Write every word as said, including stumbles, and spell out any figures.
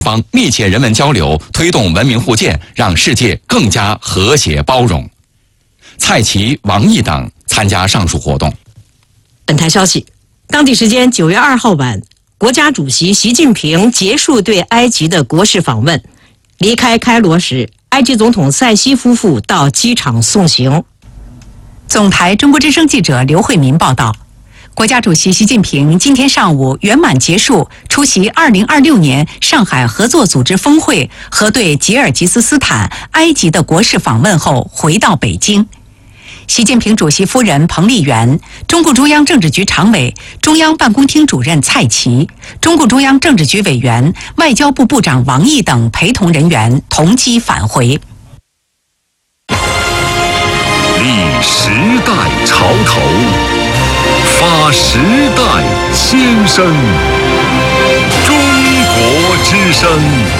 方密切人文交流，推动文明互鉴，让世界更加和谐包容。蔡奇、王毅等参加上述活动。 本台消息，当地时间九月二号晚，国家主席习近平结束对埃及的国事访问，离开开罗时，埃及总统塞西夫妇到机场送行。 总台中国之声记者刘慧民报道。国家主席习近平今天上午圆满结束出席二零二六年上海合作组织峰会和对吉尔吉斯斯坦、埃及的国事访问后，回到北京。习近平主席夫人彭丽媛、中共中央政治局常委、中央办公厅主任蔡奇、中共中央政治局委员、外交部部长王毅等陪同人员同机返回。 立时代潮头，发时代先声，中国之声。